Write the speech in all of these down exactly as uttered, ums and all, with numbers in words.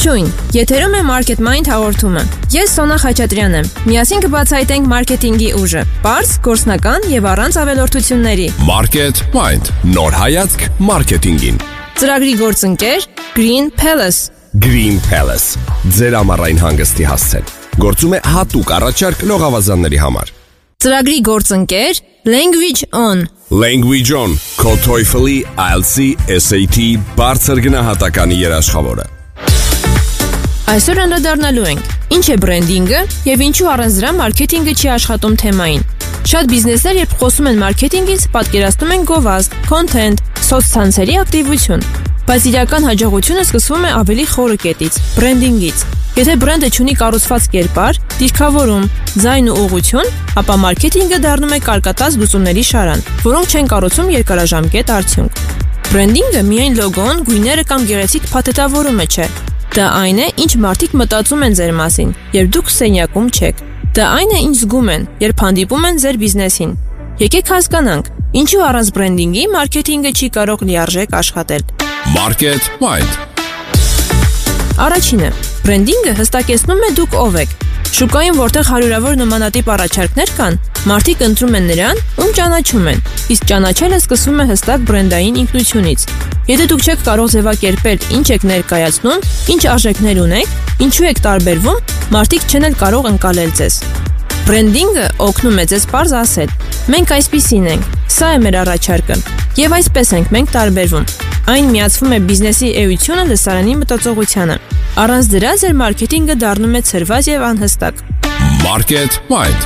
Ողջույն, եթերում է Market Mind հաղորդումը։ Ես Սոնա Խաչատրյանն եմ։ Միասին կբացահայտենք մարքեթինգի ուժը, պարզ, գործնական եւ առանց ավելորդությունների։ Market Mind, նոր հայացք մարքեթինգին։ Ծրագրի գործընկեր Green Palace։ Green Palace, ձեր ամառային հանգստի հասցեն։ Գործում է հատուկ առաջարկ լողավազանների համար։ Ծրագրի գործընկեր Language On։ Language On, քո TOEFL-ի, I E L T S-ի, S A T բարձր գնահատականի երաշխավորը։ Այսօր անդրադառնալու ենք ինչ է բրենդինգը եւ ինչու առանց դրա մարքեթինգը չի աշխատում թեմային։ Շատ բիզնեսներ, երբ խոսում են մարքեթինգից, պատկերացնում են գովազդ, content, սոցցանցերի ակտիվություն, բայց իրական հաջողությունը սկսվում է ավելի խորը կետից՝ բրենդինգից։ Եթե բրենդը չունի կառուցված կերպար, դիրքավորում, ձայն ու ուղղություն, ապա մարքեթինգը դառնում է կարկատած լուծումների շարան, որոնք չեն կառուցում երկարաժամկետ արդյունք։ Բրենդինգը միայն լոգոն, գույները կամ գեղեցիկ փաթեթավորումը չէ։ Դա այն է, ինչ մարդիկ մտածում են ձեր մասին, երբ դուք սենյակում չեք։ Դա այն է, ինչ զգում են, երբ հանդիպում են ձեր բիզնեսին։ Եկեք հասկանանք, ինչու առանց բրենդինգի մարքեթինգը չի կարող լիարժեք աշխատել։ Market Mind։ Առաջինը, բրենդինգը հստակեցնում է դուք ով եք։ Շուկայում, որտեղ հարյուրավոր նմանատիպ առաջարկներ կան, մարդիկ ընտրում են նրան, ում ճանաչում են, իսկ ճանաչելը սկսվում է հստակ բրենդային ինքնությունից։ Եթե դուք չեք կարող ձևակերպել ինչ եք ներկայացնում, ինչ արժեքներ ունեք, ինչու եք տարբերվում, մարդիկ չեն էլ կարող ընկալել ձեզ։ Բրենդինգը օգնում է ձեզ պարզ ասել. մենք այսպիսին ենք, սա է մեր առաջարկը, եւ այսպես ենք մենք տարբերվում։ Այն միացվում է բիզնեսի էությունը լսարանի մտածողությանը։ Առանց դրա ձեր մարքեթինգը դառնում է ցրված եւ անհստակ։ Market Mind։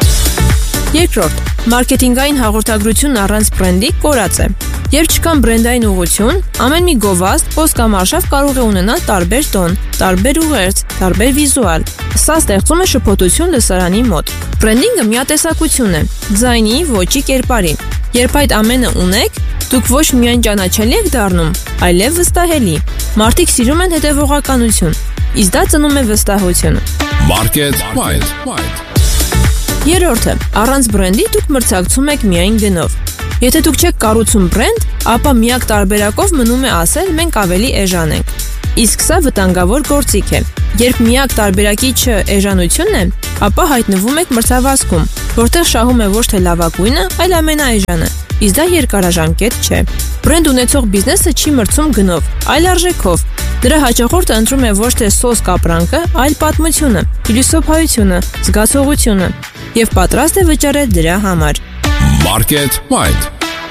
Երկրորդ, մարքեթինգային հաղորդագրությունն առանց բրենդի կորած է։ Երբ չկան բրենդային ուղղություն, ամեն մի գովազդ, post կամ արշավ կարող է ունենալ տարբեր տոն, տարբեր ուղերձ, տարբեր վիզուալ։ Սա ստեղծում է շփոթություն լսարանի մոտ։ Բրենդինգը միատեսակություն է՝ ձայնի, ոճի, կերպարի։ Երբ այդ ամենը ունեք, դուք ոչ միայն ճանաչելի եք դառնում, այլև վստահելի։ Մարդիկ սիրում են հետևողականություն, իսկ դա ծնում է վստահությունը։ Market Mind։ Երրորդը, առանց բրենդի դուք մրցակցում եք միայն գնով։ Եթե դուք չեք կառուցում բրենդ, ապա միակ տարբերակով մնում է ասել մենք ավելի էժան ենք։ Իսկ սա վտանգավոր գործիք է։ Երբ միակ տարբերակիչը էժանությունն է, ապա հայտնվում եք մրցավազքում, որտեղ շահում է ոչ թե լավագույնը, այլ ամենաէժանը, իսկ դա երկարաժամկետ չէ։ Բրենդ ունեցող բիզնեսը չի մրցում գնով, այլ արժեքով։ Դրա հաճախորդը ընտրում է ոչ թե սոսկ ապրանքը, այլ պատմությունը, փիլիսոփայությունը, զգացողությունը եւ պատրաստ է վճարել դրա համար։ Market Mind։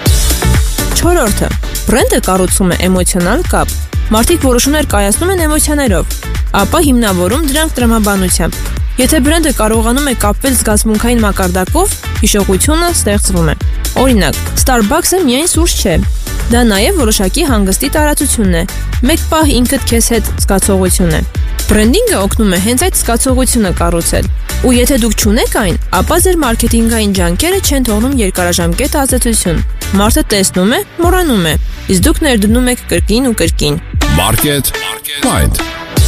Չորրորդը, բրենդը կառուցում է էմոցիոնալ կապ։ Մարդիկ որոշումներ կայացնում են էմոցիաներով, ապա հիմնավորում դրանք տրամաբանությամբ։ Եթե բրենդը կարողանում է կապվել զգացմունքային մակարդակով, հիշողությունը ստեղծվում է։ Օրինակ, Starbucks-ը միայն սուրճ չէ, դա նաև որոշակի հանգստի տարածությունն է։ Մեկ պահ ինքդ քեզ հետ զգացողություն է։ Բրենդինգը օգնում է հենց այդ զգացողությունը կառուցել։ Ու եթե դուք չունեք այն, ապա ձեր մարքեթինգային ջանքերը չեն թողնում երկարաժամկետ ազդեցություն։ Մարդը տեսնում է, մոռանում է, իսկ դուք ներդնում եք կրկին ու կրկին։ Market Mind։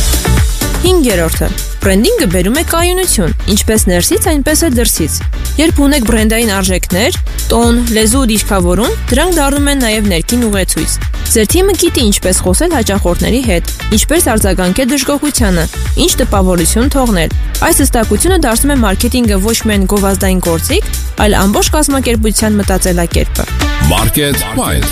Հինգերորդը, բրենդինգը բերում է կայունություն, ինչպես ներսից, այնպես էլ դրսից։ Երբ ունեք բրենդային արժեքներ, տոն, լեզու ու դիրքավորում, դրանք դառնում են նաև ներքին ուղեցույց։ Ձեր թիմը գիտի ինչպես խոսել հաճախորդների հետ, ինչպես արձագանքել դժգոհությանը, ինչ տպավորություն թողնել։ Այս հստակությունը դարձնում է մարքեթինգը ոչ միայն գովազդային գործիք, այլ ամբողջ կազմակերպության մտածելակերպը։ Market Mind։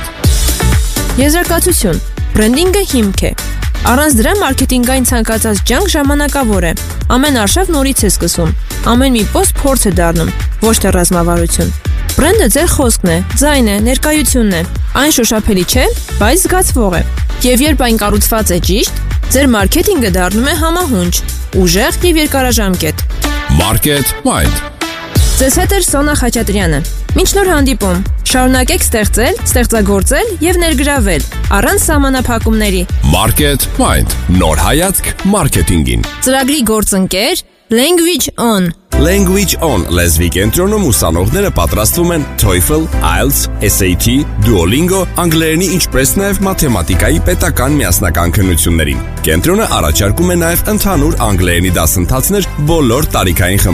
Եզրակացություն. բրենդինգը հիմք է։ Առանց դրա մարքեթինգային ցանկացած ջանք ժամանակավոր է։ Ամեն արշավ նորից է սկսում։ Ամեն մի post փորձ է դառնում, ոչ թե ռազմավարություն։ Բրենդը ձեր խոսքն է, ձայնն է, ներկայությունն է։ Այն շոշափելի չէ, բայց զգացվող է։ Եվ երբ այն կառուցված է ճիշտ, ձեր մարքեթինգը դառնում է համահունչ, ուժեղ եւ երկարաժամկետ։ Market Mind։ Ձեզ հետ է Սոնա Խաչատրյանը։ Մինչ նոր հանդիպում, շարունակեք ստեղծել, ստեղծագործել եւ ներգրավել առանց սահմանափակումների։ Market Mind, նոր հայացք մարքեթինգին։ Ծրագրի գործընկեր Language On։ Language On լեզվի կենտրոնում ուսանողները պատրաստվում են TOEFL, I E L T S, S A T, Duolingo, անգլերենի ինչպես նաև մաթեմատիկայի պետական միասնական քննություններին։ Կենտրոնը առաջարկում է նաև ընդհանուր անգլերենի դասընթացներ բոլոր տարիքային